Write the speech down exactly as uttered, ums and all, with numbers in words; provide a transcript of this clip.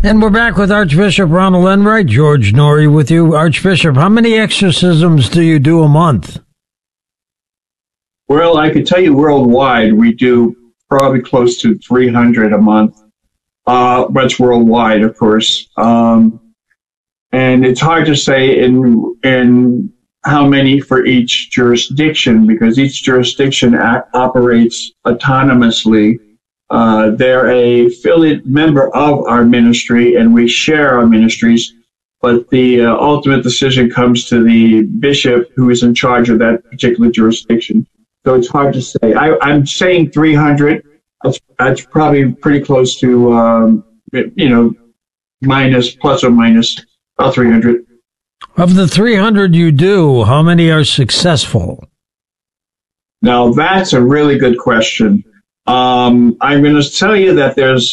And we're back with Archbishop Ronald Enright. George Noory with you. Archbishop, how many exorcisms do you do a month? Well, I could tell you worldwide, we do probably close to three hundred a month. Uh, that's worldwide, of course. Um, and it's hard to say in, in how many for each jurisdiction, because each jurisdiction a- operates autonomously. Uh, they're a affiliate member of our ministry, and we share our ministries, but the uh, ultimate decision comes to the bishop who is in charge of that particular jurisdiction. So it's hard to say. I, I'm saying three hundred. That's, that's probably pretty close to, um, you know, minus, plus or minus about three hundred. Of the three hundred you do, how many are successful? Now, that's a really good question. Um, I'm going to tell you that there's